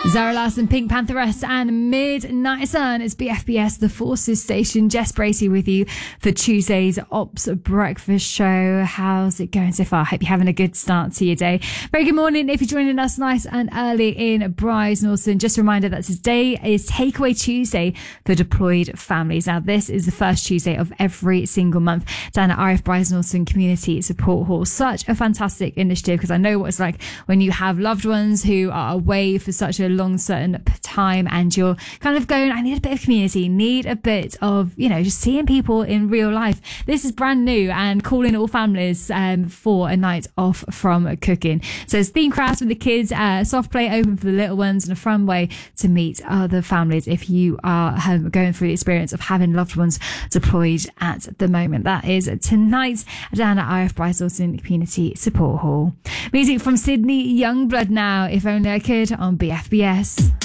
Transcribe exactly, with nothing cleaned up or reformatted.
Zara Larsson, Pink Pantheress and Midnight Sun. It's B F B S, the Forces Station. Jess Bracey with you for Tuesday's Ops Breakfast Show. How's it going so far? Hope you're having a good start to your day. Very good morning if you're joining us nice and early in Bryce Norton. Just a reminder that today is Takeaway Tuesday for deployed families. Now, this is the first Tuesday of every single month down at R F Bryce Norton Community Support Hall. Such a fantastic initiative, because I know what it's like when you have loved ones who are away for such a long certain time and you're kind of going, I need a bit of community, need a bit of, you know, just seeing people in real life. This is brand new and calling all families um, for a night off from cooking. So it's theme crafts with the kids, uh, soft play open for the little ones, and a fun way to meet other families if you are um, going through the experience of having loved ones deployed at the moment. That is tonight down at R F Bryce Norton Community Support Hall. Music from Sydney Youngblood now, If Only I Could, on B F B S.